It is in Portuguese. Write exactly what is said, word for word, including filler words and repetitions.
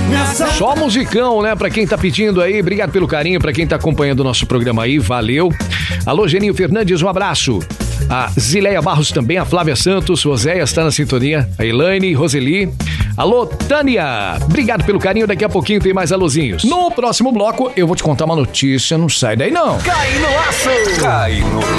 Só musicão, né? Pra quem tá pedindo aí, obrigado pelo carinho, pra quem tá acompanhando o nosso programa aí, valeu. Alô, Geninho Fernandes, um abraço. A Zileia Barros também, a Flávia Santos, o Oséias tá na sintonia, a Elaine, Roseli. Alô, Tânia, obrigado pelo carinho, daqui a pouquinho tem mais alôzinhos. No próximo bloco, eu vou te contar uma notícia, não sai daí não. Cai no laço! Cai no